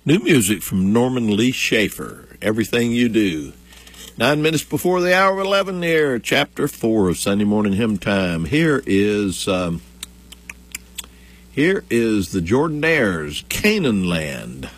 New music from Norman Lee Schaefer, Everything You Do. 9 minutes before the hour of 11 here, chapter 4 of Sunday Morning Hymn Time. Here is the Jordanaires, Canaan Land.